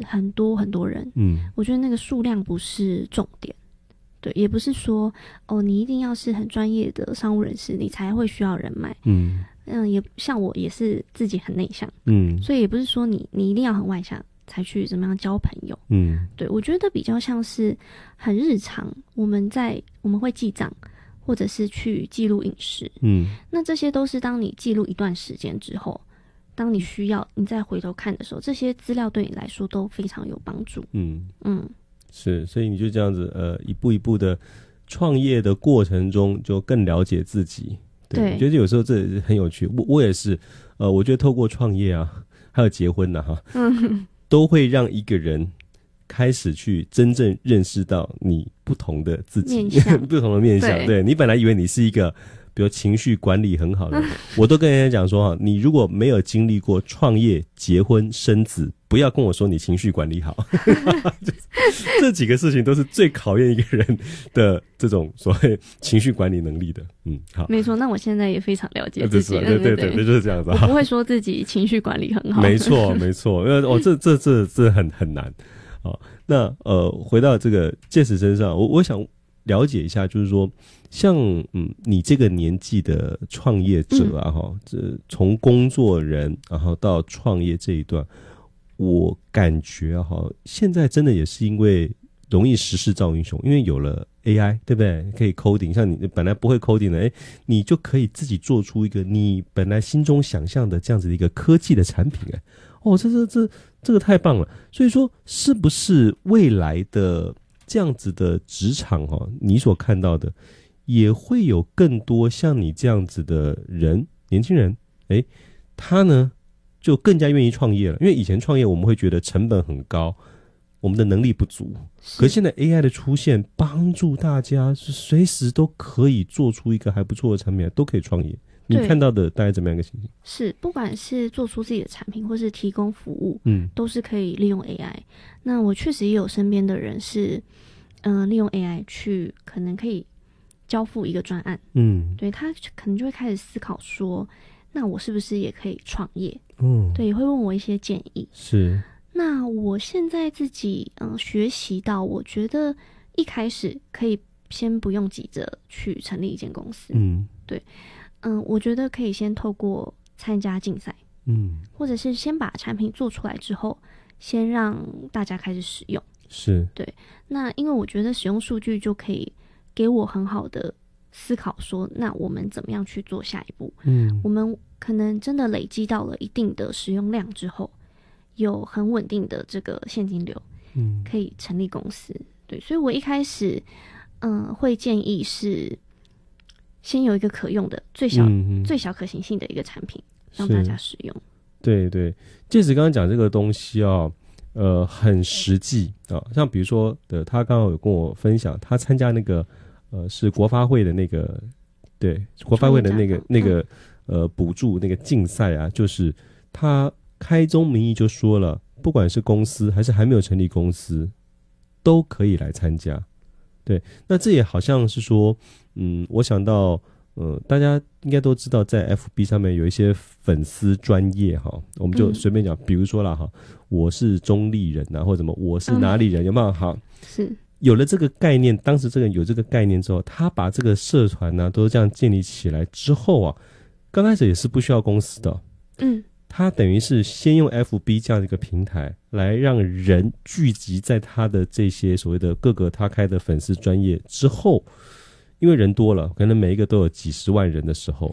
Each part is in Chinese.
很多很多人，我觉得那个数量不是重点，对，也不是说你一定要是很专业的商务人士你才会需要人脉，也像我也是自己很内向，所以也不是说你一定要很外向才去怎么样交朋友，对，我觉得比较像是很日常，我们会记账，或者是去记录饮食，那这些都是当你记录一段时间之后，当你需要你再回头看的时候，这些资料对你来说都非常有帮助。 是，所以你就这样子一步一步的创业的过程中就更了解自己。对，我觉得有时候这也很有趣。我也是我觉得透过创业啊还有结婚啊都会让一个人开始去真正认识到你不同的自己不同的面向。对，你本来以为你是一个比如情绪管理很好的人我都跟人家讲说你如果没有经历过创业结婚生子，不要跟我说你情绪管理好这几个事情都是最考验一个人的这种所谓情绪管理能力的。好， 没错，那我现在也非常了解自己， 对，就是这样子。 我不会说自己情绪管理很好没错因为这很难。那回到这个介石身上，我想了解一下，就是说像你这个年纪的创业者啊这从工作人然后到创业这一段，我感觉现在真的也是因为容易时势造英雄，因为有了 AI 对不对，可以 coding， 像你本来不会 coding 的你就可以自己做出一个你本来心中想象的这样子的一个科技的产品这个太棒了。所以说是不是未来的这样子的职场你所看到的也会有更多像你这样子的人，年轻人他呢就更加愿意创业了。因为以前创业我们会觉得成本很高，我们的能力不足，可是现在 AI 的出现帮助大家随时都可以做出一个还不错的产品，都可以创业。你看到的大概怎么样一个情形？是不管是做出自己的产品或是提供服务都是可以利用 AI。 那我确实也有身边的人是利用 AI 去可能可以交付一个专案，对，他可能就会开始思考说那我是不是也可以创业，对，也会问我一些建议。 是， 那我现在自己学习到，我觉得一开始可以先不用急着去成立一间公司，对，我觉得可以先透过参加竞赛，或者是先把产品做出来之后，先让大家开始使用。 是， 对，那因为我觉得使用数据就可以给我很好的思考说，那我们怎么样去做下一步？我们可能真的累积到了一定的使用量之后，有很稳定的这个现金流，可以成立公司。对，所以我一开始会建议是先有一个可用的最小可行性的一个产品让大家使用。对， 介石刚刚讲这个东西很实际像比如说他刚刚有跟我分享他参加那个是国发会的那个，对，国发会的那个补助那个竞赛啊，就是他开宗明义就说了，不管是公司还是还没有成立公司都可以来参加。对，那这也好像是说我想到大家应该都知道在 FB 上面有一些粉丝专页我们就随便讲比如说啦我是中立人或者什么我是哪里人，有没有？好，是有了这个概念，当时这个人有这个概念之后，他把这个社团都这样建立起来之后刚开始也是不需要公司的他等于是先用 FB 这样的一个平台来让人聚集在他的这些所谓的各个他开的粉丝专页之后，因为人多了，可能每一个都有几十万人的时候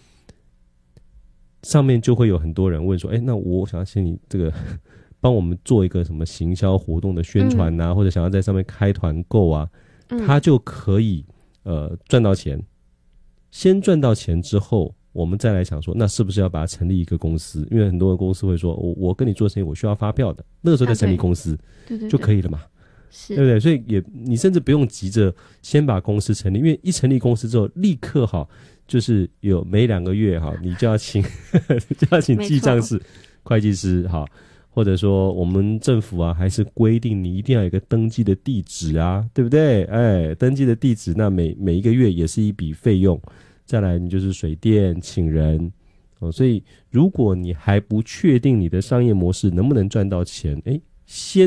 上面就会有很多人问说那我想要请你这个帮我们做一个什么行销活动的宣传或者想要在上面开团购他就可以赚到钱。先赚到钱之后，我们再来想说那是不是要把它成立一个公司，因为很多的公司会说我跟你做生意我需要发票的，那个时候再成立公司就可以了嘛，对不对？所以你甚至不用急着先把公司成立，因为一成立公司之后立刻就是有每2个月你就要请记账师会计师或者说我们政府还是规定你一定要有一个登记的地址对不对？登记的地址那每一个月也是一笔费用，再来你就是水电请人所以如果你还不确定你的商业模式能不能赚到钱先